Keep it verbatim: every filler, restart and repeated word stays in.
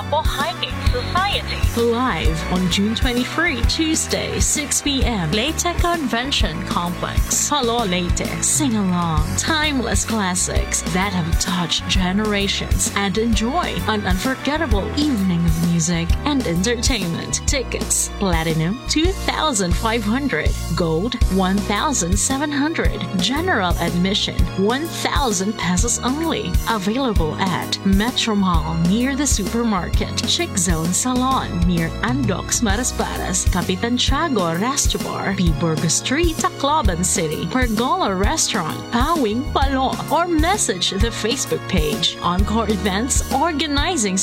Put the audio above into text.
Takbo Hiking Society. Live on June twenty-third, Tuesday, six p.m. Leyte Convention Complex, Palo Leyte. Sing along timeless classics that have touched generations and enjoy an unforgettable evening of music and entertainment. Tickets: Platinum two thousand five hundred, Gold one thousand seven hundred, General Admission one thousand pesos only. Available at Metro Mall near the supermarket, Chick Zone Salon near Andox Marasparas, Capitan Tiago Resto Bar, P. Burgos Street, Tacloban City, Pergola Restaurant, Pawing Palo, or message the Facebook page. Encore Events Organizing